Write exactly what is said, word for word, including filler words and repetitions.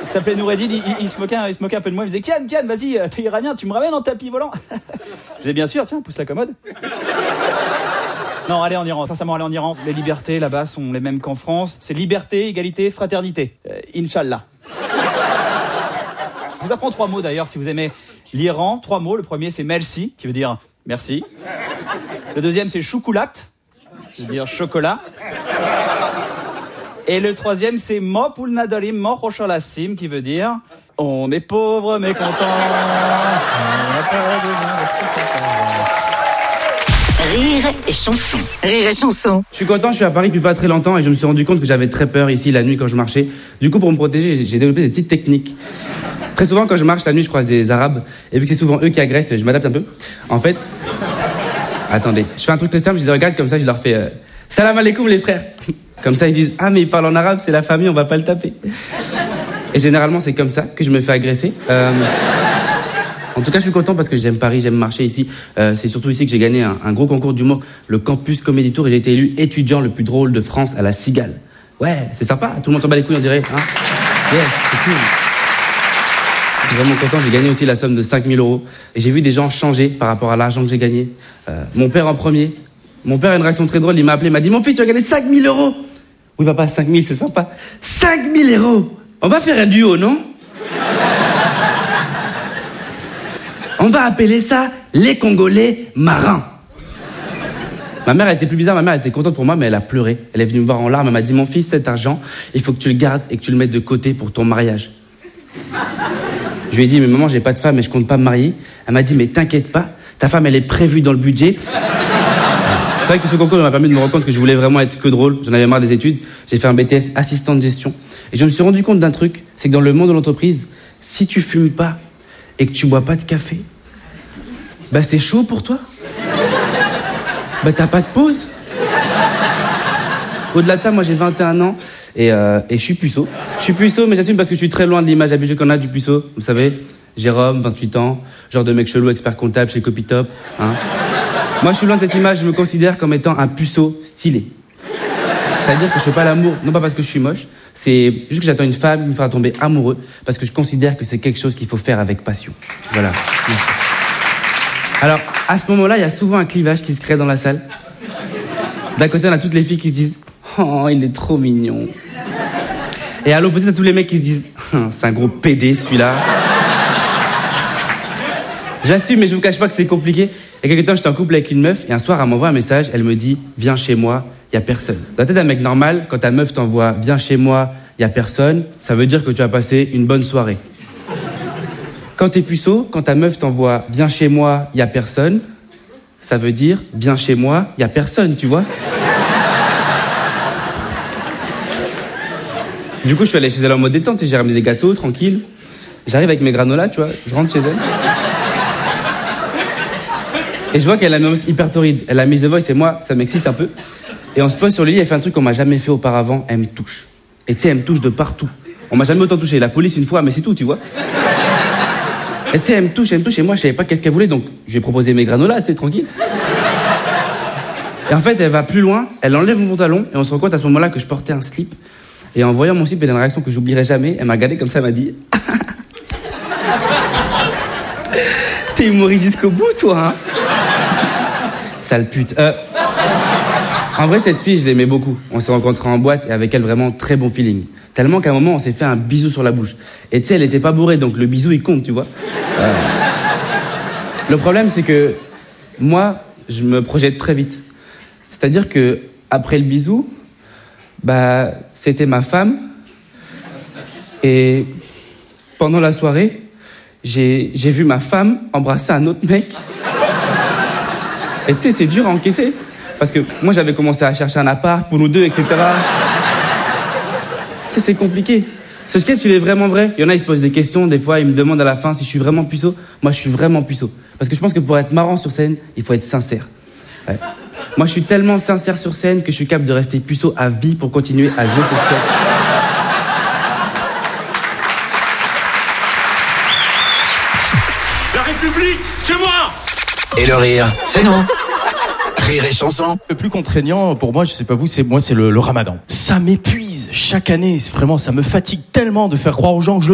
Il s'appelait Noureddin, il, il, il, se moquait, il se moquait un peu de moi, il me disait Kian, Kian, vas-y, t'es iranien, tu me ramènes en tapis volant. J'ai dit bien sûr, tiens, pousse la commode. Non, allez en Iran, sincèrement, allez en Iran. Les libertés là-bas sont les mêmes qu'en France. C'est liberté, égalité, fraternité. Euh, Inch'Allah. Je vous apprends trois mots d'ailleurs si vous aimez l'Iran. Trois mots. Le premier c'est merci, qui veut dire merci. Le deuxième c'est choukulat, qui veut dire chocolat. Et le troisième c'est mo poul nadalim, mo khoshalassim, qui veut dire on est pauvre mais content. On n'a pas de... Rire et chanson. Rire et chanson. Je suis content, je suis à Paris depuis pas très longtemps et je me suis rendu compte que j'avais très peur ici la nuit quand je marchais. Du coup, pour me protéger, j'ai développé des petites techniques. Très souvent, quand je marche la nuit, je croise des Arabes. Et vu que c'est souvent eux qui agressent, je m'adapte un peu. En fait, attendez, je fais un truc très simple, je les regarde comme ça, je leur fais euh, salam alaikum les frères. Comme ça, ils disent ah mais ils parlent en arabe, c'est la famille, on va pas le taper. Et généralement, c'est comme ça que je me fais agresser. Euh... En tout cas, je suis content parce que j'aime Paris, j'aime marcher ici. Euh, c'est surtout ici que j'ai gagné un, un gros concours d'humour, le Campus Comedy Tour, et j'ai été élu étudiant le plus drôle de France à la Cigale. Ouais, c'est sympa, tout le monde s'en bat les couilles, on dirait. Hein yes, c'est cool. Je suis vraiment content, j'ai gagné aussi la somme de cinq mille euros. Et j'ai vu des gens changer par rapport à l'argent que j'ai gagné. Euh, mon père en premier. Mon père a une réaction très drôle, il m'a appelé, il m'a dit « Mon fils, tu as gagné cinq mille euros !» Oui, papa, cinq mille, c'est sympa. cinq mille euros. On va faire un duo, non? On va appeler ça les Congolais marins. Ma mère, elle était plus bizarre, ma mère elle était contente pour moi, mais elle a pleuré. Elle est venue me voir en larmes, elle m'a dit « Mon fils, cet argent, il faut que tu le gardes et que tu le mettes de côté pour ton mariage. » Je lui ai dit « Mais maman, j'ai pas de femme et je compte pas me marier. » Elle m'a dit « Mais t'inquiète pas, ta femme, elle est prévue dans le budget. » C'est vrai que ce concours m'a permis de me rendre compte que je voulais vraiment être que drôle. J'en avais marre des études. J'ai fait un B T S assistant de gestion. Et je me suis rendu compte d'un truc, c'est que dans le monde de l'entreprise, si tu fumes pas et que tu bois pas de café, bah c'est chaud pour toi. Bah t'as pas de pause. Au-delà de ça, moi j'ai vingt et un ans et, euh, et je suis puceau. Je suis puceau, mais j'assume parce que je suis très loin de l'image habituelle qu'on a du puceau. Vous savez, Jérôme, vingt-huit ans, genre de mec chelou, expert comptable chez Copytop. Hein. Moi je suis loin de cette image, je me considère comme étant un puceau stylé. C'est-à-dire que je fais pas l'amour, non pas parce que je suis moche, c'est juste que j'attends une femme qui me fera tomber amoureux, parce que je considère que c'est quelque chose qu'il faut faire avec passion. Voilà. Merci. Alors, à ce moment-là, il y a souvent un clivage qui se crée dans la salle. D'un côté, on a toutes les filles qui se disent « Oh, il est trop mignon ». Et à l'opposé, on a tous les mecs qui se disent oh, « C'est un gros pédé, celui-là ». J'assume, mais je vous cache pas que c'est compliqué. Il y a quelques temps, j'étais en couple avec une meuf, et un soir, elle m'envoie un message, elle me dit « Viens chez moi, il y a personne ». Dans la tête d'un mec normal, quand ta meuf t'envoie « Viens chez moi, il y a personne », ça veut dire que tu as passé une bonne soirée. Quand t'es puceau, quand ta meuf t'envoie « Viens chez moi, il y a personne », ça veut dire « Viens chez moi, il y a personne », tu vois. Du coup, je suis allé chez elle en mode détente et j'ai ramené des gâteaux, tranquille. J'arrive avec mes granolas, tu vois, je rentre chez elle. Et je vois qu'elle a une voix hyper torride. Elle a mis The Voice et moi, ça m'excite un peu. Et on se pose sur le lit, elle fait un truc qu'on m'a jamais fait auparavant, elle me touche. Et tu sais, elle me touche de partout. On m'a jamais autant touché. La police une fois, mais c'est tout, tu vois. Et tu sais, elle me touche, elle me touche, et moi, je savais pas qu'est-ce qu'elle voulait, donc je lui ai proposé mes granolas, tu sais, tranquille. Et en fait, elle va plus loin, elle enlève mon pantalon, et on se rend compte à ce moment-là que je portais un slip. Et en voyant mon slip, elle a une réaction que j'oublierai jamais. Elle m'a regardé comme ça, elle m'a dit t'es humoriste jusqu'au bout, toi, hein. Sale pute. Euh... En vrai, cette fille, je l'aimais beaucoup. On s'est rencontrés en boîte, et avec elle, vraiment, très bon feeling. Tellement qu'à un moment, on s'est fait un bisou sur la bouche. Et tu sais, elle était pas bourrée, donc le bisou, il compte, tu vois. Euh... Le problème, c'est que moi, je me projette très vite. C'est-à-dire que après le bisou, bah, c'était ma femme. Et pendant la soirée, j'ai, j'ai vu ma femme embrasser un autre mec. Et tu sais, c'est dur à encaisser. Parce que moi, j'avais commencé à chercher un appart pour nous deux, et cetera. Tu sais, c'est compliqué. Ce sketch, il est vraiment vrai. Il y en a, ils se posent des questions. Des fois, ils me demandent à la fin si je suis vraiment puceau. Moi, je suis vraiment puceau. Parce que je pense que pour être marrant sur scène, il faut être sincère. Ouais. Moi, je suis tellement sincère sur scène que je suis capable de rester puceau à vie pour continuer à jouer ce sketch. La République, c'est moi! Et le rire, c'est nous. Rire et chanson. Le plus contraignant pour moi, je sais pas vous, c'est moi, c'est le, le ramadan. Ça m'épuise chaque année. C'est vraiment, ça me fatigue tellement de faire croire aux gens que je